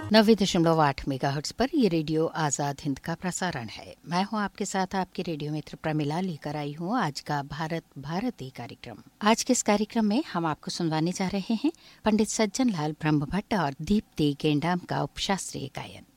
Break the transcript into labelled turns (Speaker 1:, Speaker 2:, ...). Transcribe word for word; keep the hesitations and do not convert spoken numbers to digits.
Speaker 1: नब्बे दशमलव आठ मेगाहर्ट्ज पर ये रेडियो आजाद हिंद का प्रसारण है। मैं हूं आपके साथ आपके रेडियो मित्र प्रमिला, लेकर आई हूं आज का भारत भारती कार्यक्रम। आज के इस कार्यक्रम में हम आपको सुनवाने जा रहे हैं पंडित सज्जन लाल ब्रह्मभट्ट और दीप्ति गेंडाम का उपशास्त्रीय गायन।